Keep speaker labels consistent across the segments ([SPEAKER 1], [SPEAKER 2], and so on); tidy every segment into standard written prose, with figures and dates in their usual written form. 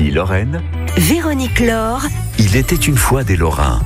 [SPEAKER 1] Ici Lorraine.
[SPEAKER 2] Véronique Laure.
[SPEAKER 1] Il était une fois des Lorrains.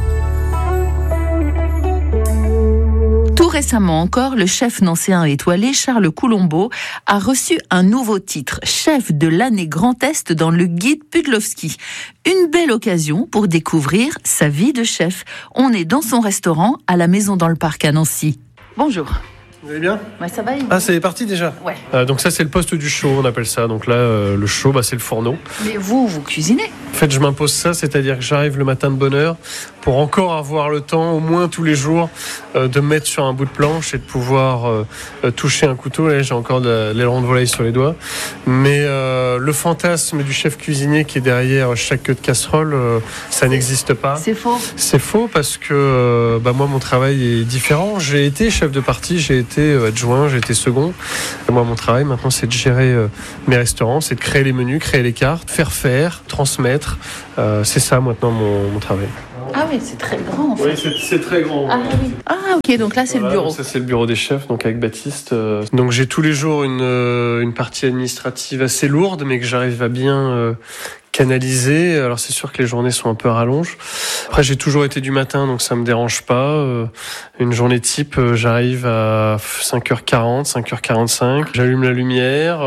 [SPEAKER 3] Tout récemment encore, le chef nancéen étoilé Charles Coulombeau a reçu un nouveau titre, chef de l'année Grand Est dans le guide Pudlowski. Une belle occasion pour découvrir sa vie de chef. On est dans son restaurant à la Maison dans le Parc à Nancy. Bonjour.
[SPEAKER 4] Vous allez bien ?
[SPEAKER 3] Ouais, ça va.
[SPEAKER 4] Ah, c'est parti déjà ?
[SPEAKER 3] Ouais.
[SPEAKER 4] Donc ça, c'est le poste du chaud, on appelle ça. Donc là, le chaud, c'est le fourneau.
[SPEAKER 3] Mais vous cuisinez ?
[SPEAKER 4] En fait, je m'impose ça, c'est-à-dire que j'arrive le matin de bonne heure pour encore avoir le temps, au moins tous les jours, de me mettre sur un bout de planche et de pouvoir toucher un couteau. Là, j'ai encore de l'aileron de volaille sur les doigts. Mais le fantasme du chef cuisinier qui est derrière chaque queue de casserole, ça n'existe pas.
[SPEAKER 3] C'est faux.
[SPEAKER 4] C'est faux parce que moi, mon travail est différent. J'ai été chef de partie, j'ai été adjoint, j'ai été second. Moi, mon travail maintenant, c'est de gérer mes restaurants, c'est de créer les menus, créer les cartes, faire, transmettre. C'est ça maintenant mon travail.
[SPEAKER 3] Ah oui, c'est très grand en fait.
[SPEAKER 4] Oui, c'est très grand.
[SPEAKER 3] Ah oui. Ah ok, donc là c'est le bureau.
[SPEAKER 4] Ça c'est le bureau des chefs, donc avec Baptiste. Donc j'ai tous les jours une partie administrative assez lourde, mais que j'arrive à bien canaliser. Alors c'est sûr que les journées sont un peu à rallonge. Après j'ai toujours été du matin, donc ça me dérange pas. Une journée type, j'arrive à 5h40, 5h45. J'allume la lumière,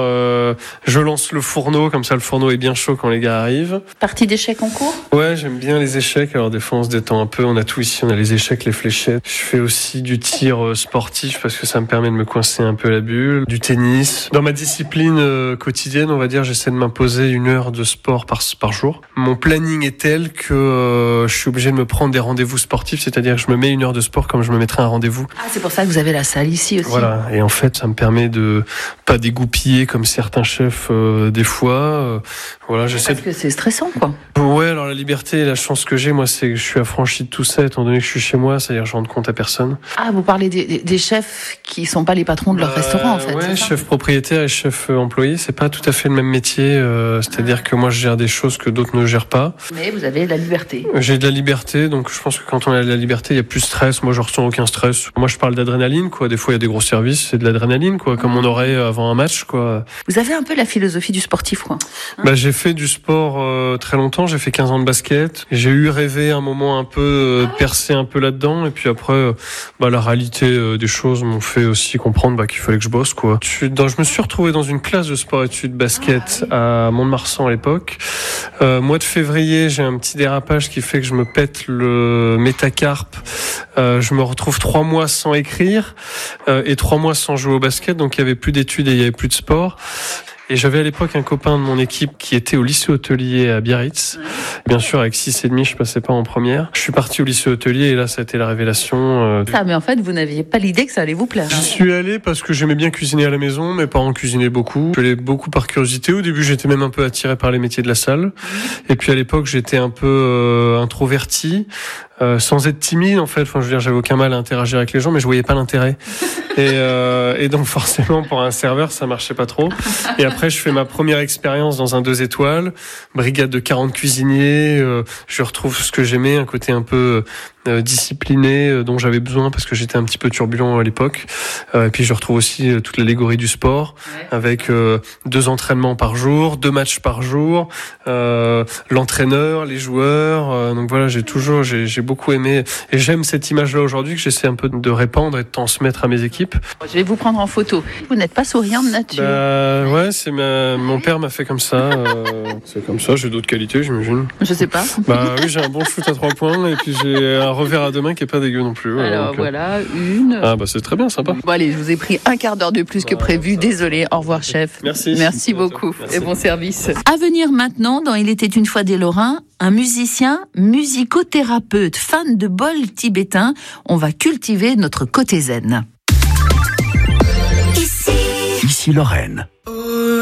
[SPEAKER 4] je lance le fourneau, comme ça le fourneau est bien chaud quand les gars arrivent.
[SPEAKER 3] Partie d'échecs en cours ?
[SPEAKER 4] Ouais, j'aime bien les échecs. Alors des fois on se détend un peu, on a tout ici, on a les échecs, les fléchettes. Je fais aussi du tir sportif parce que ça me permet de me coincer un peu la bulle. Du tennis. Dans ma discipline quotidienne, on va dire, j'essaie de m'imposer 1 heure de sport par jour. Mon planning est tel que je suis obligé de me prendre des rendez-vous sportifs, c'est-à-dire que je me mets 1 heure de sport comme je me mettrais un rendez-vous.
[SPEAKER 3] Ah, c'est pour ça que vous avez la salle ici aussi.
[SPEAKER 4] Voilà, et en fait, ça me permet de pas dégoupiller comme certains chefs des fois. Voilà, j'essaie.
[SPEAKER 3] Parce que c'est stressant, quoi.
[SPEAKER 4] Ouais, alors la liberté, la chance que j'ai, moi, c'est que je suis affranchi de tout ça, étant donné que je suis chez moi, c'est-à-dire que je rends compte à personne.
[SPEAKER 3] Ah, vous parlez des chefs qui sont pas les patrons de leur restaurant, en fait.
[SPEAKER 4] Ouais, chef propriétaire et chef employé, c'est pas tout à fait le même métier. C'est-à-dire que moi, je gère des choses que d'autres ne gèrent pas.
[SPEAKER 3] Mais vous avez de la liberté.
[SPEAKER 4] J'ai de la liberté, donc je pense que quand on a de la liberté, il y a plus de stress. Moi, je ressens aucun stress. Moi, je parle d'adrénaline, quoi. Des fois, il y a des gros services, c'est de l'adrénaline, quoi, comme on aurait avant un match, quoi.
[SPEAKER 3] Vous avez un peu la philosophie du sportif, quoi.
[SPEAKER 4] J'ai fait du sport très longtemps. J'ai fait 15 ans de basket. J'ai eu rêvé un moment un peu percer un peu là-dedans, et puis après, la réalité des choses m'ont fait aussi comprendre qu'il fallait que je bosse, quoi. Je me suis retrouvé dans une classe de sport-études basket à Mont-de-Marsan à l'époque. Mois de février, j'ai un petit dérapage qui fait que je me pète le métacarpe. Je me retrouve 3 mois sans écrire et 3 mois sans jouer au basket, donc il y avait plus d'études et il y avait plus de sport. Et j'avais à l'époque un copain de mon équipe qui était au lycée hôtelier à Biarritz. Bien sûr, avec 6,5, je passais pas en première. Je suis parti au lycée hôtelier et là, ça a été la révélation.
[SPEAKER 3] Mais en fait, vous n'aviez pas l'idée que ça allait vous plaire.
[SPEAKER 4] J'y suis allé parce que j'aimais bien cuisiner à la maison. Mes parents cuisinaient beaucoup. Je l'ai beaucoup par curiosité. Au début, j'étais même un peu attiré par les métiers de la salle. Et puis à l'époque, j'étais un peu introverti. Sans être timide, en fait. Enfin, je veux dire, j'avais aucun mal à interagir avec les gens, mais je voyais pas l'intérêt. Et donc, forcément, pour un serveur, ça marchait pas trop. Et après, je fais ma première expérience dans un 2 étoiles, brigade de 40 cuisiniers. Je retrouve ce que j'aimais, un côté un peu discipliné dont j'avais besoin parce que j'étais un petit peu turbulent à l'époque. Et puis, je retrouve aussi toute l'allégorie du sport avec 2 entraînements par jour, 2 matchs par jour, l'entraîneur, les joueurs. Donc voilà, j'ai beaucoup aimé et j'aime cette image-là aujourd'hui que j'essaie un peu de répandre et de transmettre à mes équipes.
[SPEAKER 3] Je vais vous prendre en photo. Vous n'êtes pas souriant de nature.
[SPEAKER 4] Ouais, mon père m'a fait comme ça. C'est comme ça, j'ai d'autres qualités, j'imagine.
[SPEAKER 3] Je sais pas.
[SPEAKER 4] Oui, j'ai un bon shoot à 3 points et puis j'ai un revers à 2 mains qui est pas dégueu non plus.
[SPEAKER 3] Alors voilà, une.
[SPEAKER 4] Ah c'est très bien, sympa.
[SPEAKER 3] Bon allez, je vous ai pris un quart d'heure de plus que prévu. Désolé, au revoir chef.
[SPEAKER 4] Merci
[SPEAKER 3] beaucoup.
[SPEAKER 4] Merci.
[SPEAKER 3] Et bon service. À venir maintenant, dans Il était une fois des Lorrains, un musicien, musicothérapeute, fan de bol tibétain. On va cultiver notre côté zen.
[SPEAKER 1] Ici Lorraine.